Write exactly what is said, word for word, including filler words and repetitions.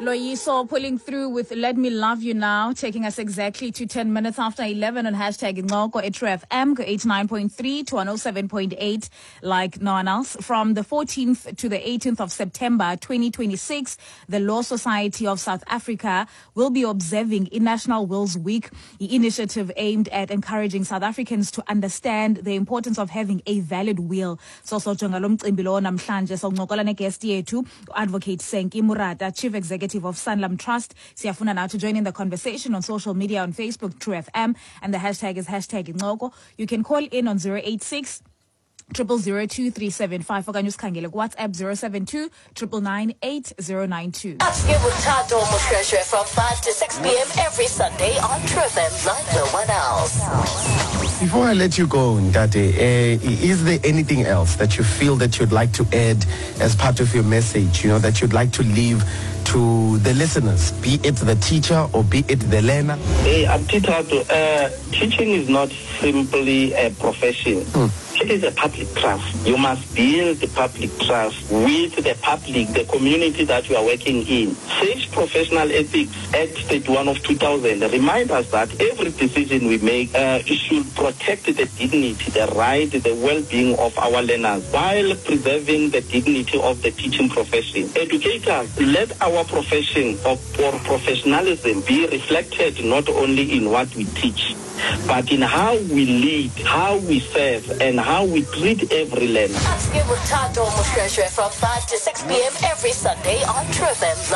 Loyiso pulling through with Let Me Love You Now, taking us exactly to ten minutes after eleven on hashtag Ngoko at True F M, eighty-nine point three to one oh seven point eight, like no one else. From the fourteenth to the eighteenth of September twenty twenty-six, the Law Society of South Africa will be observing International Wills Week, the initiative aimed at encouraging South Africans to understand the importance of having a valid will. So so jongalo mcimbi lo namhlanje so ncokola ne guest yethu Advocate Senki Murata, Chief Executive of Sanlam Trust. Siyafuna now to join in the conversation on social media, on Facebook, True F M, and the hashtag is hashtag Ngoko. You can call in on zero eight six triple zero two three seven five. Okanye usikhangele WhatsApp zero seven two nine nine eight zero nine two. Get with Tato Mukreshe from five to six p.m. every Sunday on True F M like no one else. Before I let you go, Ndate, uh, is there anything else that you feel that you'd like to add as part of your message, you know, that you'd like to leave to the listeners, be it the teacher or be it the learner? Hey, I'm Tato. Uh, teaching is not simply a profession. Hmm. It is a public trust. You must build the public trust with the public, the community that you are working in. Sage Professional Ethics Act thirty-one of two thousand remind us that every decision we make uh, should protect the dignity, the right, the well-being of our learners while preserving the dignity of the teaching profession. Educators, let our profession of, or professionalism be reflected not only in what we teach, but in how we lead, how we serve, and how we treat every learner. Get with Tato Mukreshe from five to six p.m. every Sunday on True F M.